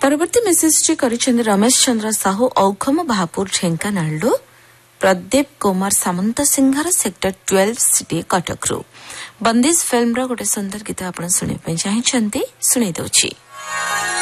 परवर्ती मेसेज करिसेंदी रमेश चंद्र साहू औखम भापुर ढेंकानालू प्रदीप कुमार सामंत Singhar sector 12 city Cuttack रु बंदिश फिल्म रो गोटे सुंदर गीत आपण सुने पे चाहि छंती सुने दोछि।